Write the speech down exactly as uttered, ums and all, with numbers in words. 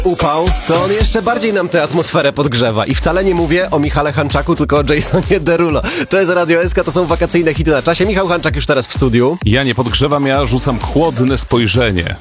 upał, to on jeszcze bardziej nam tę atmosferę podgrzewa. I wcale nie mówię o Michale Hanczaku, tylko o Jasonie Derulo. To jest Radio S K, to są wakacyjne hity na czasie. Michał Hanczak już teraz w studiu. Ja nie podgrzewam, ja rzucam chłodne spojrzenie